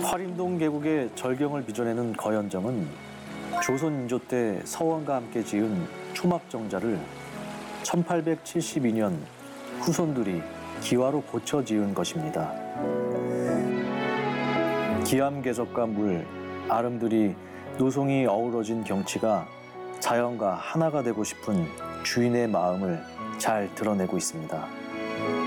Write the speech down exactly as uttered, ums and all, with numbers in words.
활인동 계곡의 절경을 빚어내는 거연정은 조선 인조 때 서원과 함께 지은 초막정자를 천팔백칠십이 년 후손들이 기와로 고쳐 지은 것입니다. 기암괴석과 물, 아름드리, 노송이 어우러진 경치가 자연과 하나가 되고 싶은 주인의 마음을 잘 드러내고 있습니다.